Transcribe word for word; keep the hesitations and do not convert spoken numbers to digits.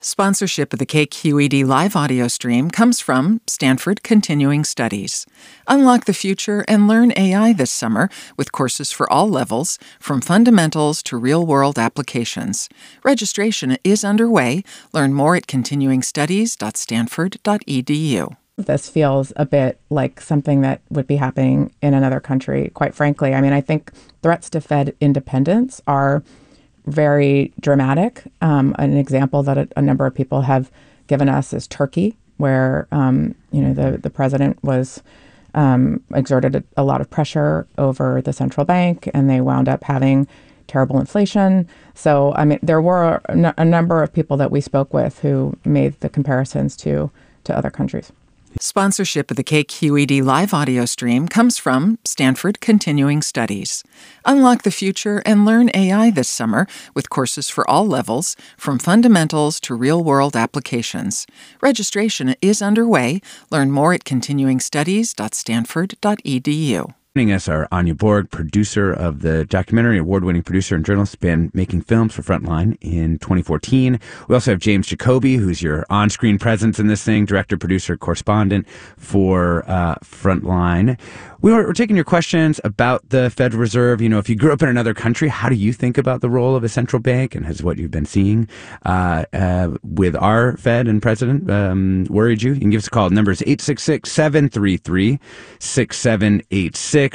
Sponsorship of the K Q E D live audio stream comes from Stanford Continuing Studies. Unlock the future and learn A I this summer with courses for all levels, from fundamentals to real-world applications. Registration is underway. Learn more at continuing studies dot stanford dot e d u. This feels a bit like something that would be happening in another country, quite frankly. I mean, I think threats to Fed independence are very dramatic. Um, an example that a, a number of people have given us is Turkey, where um, you know the the president was um, exerted a, a lot of pressure over the central bank, and they wound up having terrible inflation. So, I mean, there were a, n- a number of people that we spoke with who made the comparisons to to other countries. Sponsorship of the K Q E D live audio stream comes from Stanford Continuing Studies. Unlock the future and learn A I this summer with courses for all levels, from fundamentals to real-world applications. Registration is underway. Learn more at continuing studies dot stanford dot e d u. Joining us are Anya Borg, producer of the documentary, award-winning producer and journalist, been making films for Frontline in twenty fourteen. We also have James Jacoby, who's your on-screen presence in this thing, director, producer, correspondent for uh, Frontline. We were, we're taking your questions about the Federal Reserve. You know, if you grew up in another country, how do you think about the role of a central bank, and has what you've been seeing uh, uh, with our Fed and president um, worried you? You can give us a call. The number is eight six six, seven three three, six seven eight six.